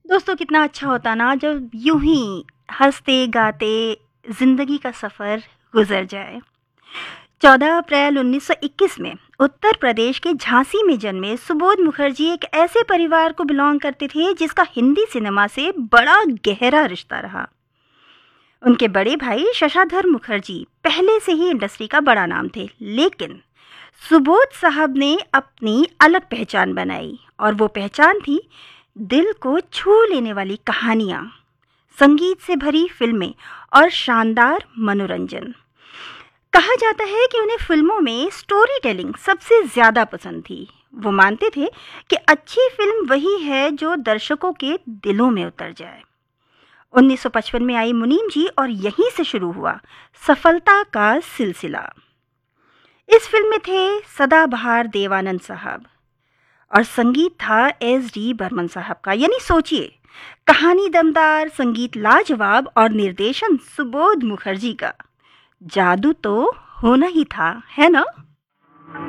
दोस्तों कितना अच्छा होता ना जब यूं ही हंसते गाते जिंदगी का सफर गुजर जाए। 14 अप्रैल 1921 में उत्तर प्रदेश के झांसी में जन्मे सुबोध मुखर्जी एक ऐसे परिवार को बिलोंग करते थे जिसका हिंदी सिनेमा से बड़ा गहरा रिश्ता रहा। उनके बड़े भाई शशाधर मुखर्जी पहले से ही इंडस्ट्री का बड़ा नाम थे, लेकिन सुबोध साहब ने अपनी अलग पहचान बनाई और वो पहचान थी दिल को छू लेने वाली कहानियां, संगीत से भरी फिल्में और शानदार मनोरंजन। कहा जाता है कि उन्हें फिल्मों में स्टोरी टेलिंग सबसे ज्यादा पसंद थी। वो मानते थे कि अच्छी फिल्म वही है जो दर्शकों के दिलों में उतर जाए। 1955 में आई मुनीम जी और यहीं से शुरू हुआ सफलता का सिलसिला। इस फिल्म में थे सदाबहार देवानंद साहब और संगीत था एस.डी. बर्मन साहब का। यानी सोचिए, कहानी दमदार, संगीत लाजवाब और निर्देशन सुबोध मुखर्जी का। जादू तो होना ही था, है ना?